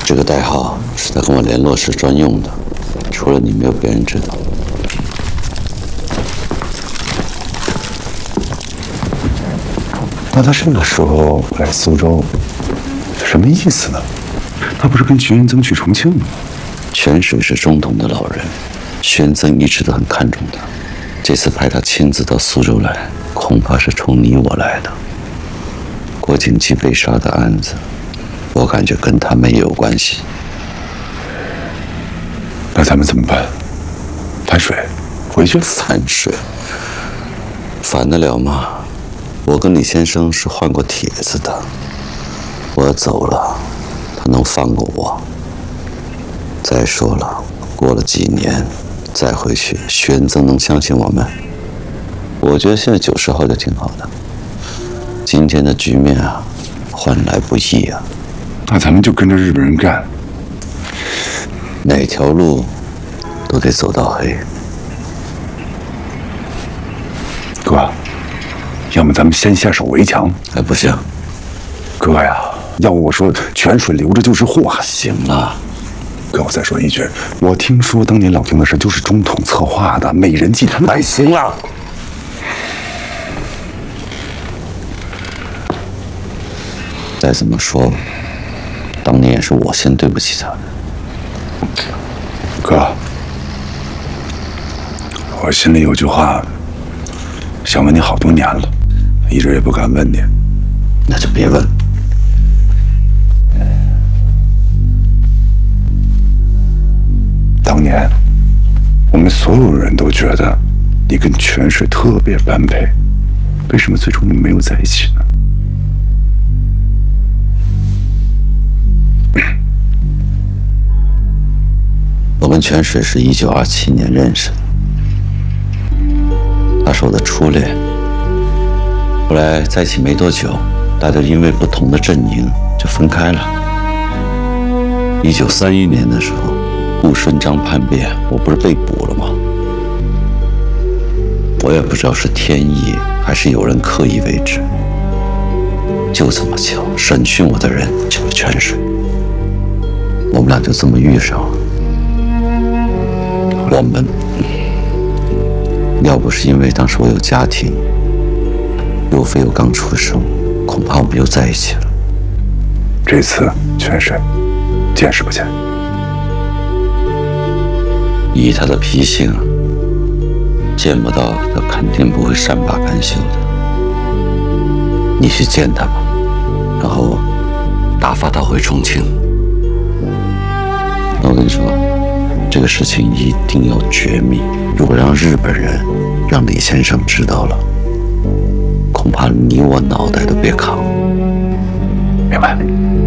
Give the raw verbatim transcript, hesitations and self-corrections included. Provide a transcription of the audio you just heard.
这个代号是他跟我联络时专用的，除了你，没有别人知道。 那他这个时候来苏州，什么意思呢？他不是跟徐元增去重庆吗？ 泉水是中统的老人，徐元增一直都很看重他。这次派他亲自到苏州来，恐怕是冲你我来的。郭景基被杀的案子，我感觉跟他们也有关系。 那咱们怎么办？反水回去？ 反水？反得了吗？我跟李先生是换过帖子的。我走了，他能放过我？再说了，过了几年再回去，徐元增能相信我们？我觉得现在九十号就挺好的。今天的局面啊，换来不易啊。 那咱们就跟着日本人干， 哪条路都得走到黑。 哥，要么咱们先下手为强。 哎，不行， 哥呀，要我说，泉水流着就是祸害。 行了， 哥，我再说一句，我听说当年老丁的事就是中统策划的，美人计他们。 哎，行了。再怎么说，当年也是我先对不起他的。 哥，我心里有句话，想问你好多年了，一直也不敢问你。 那就别问。 当年，我们所有人都觉得你跟泉水特别般配，为什么最终你们没有在一起呢？ 我跟泉水是一九二七年认识的，他是我的初恋。后来在一起没多久，大家因为不同的阵营就分开了。一九三一年的时候，顾顺章叛变，我不是被捕了吗？我也不知道是天意还是有人刻意为之，就这么巧，审讯我的人就是泉水，我们俩就这么遇上了。我们要不是因为当时我有家庭，刘飞又刚出生，恐怕我们又在一起了。 这次泉水见识不见？ 以他的脾性，见不到他肯定不会善罢甘休的。你去见他吧，然后打发他回重庆。那我跟你说，这个事情一定要绝密。如果让日本人、让李先生知道了，恐怕你我脑袋都别扛。 明白。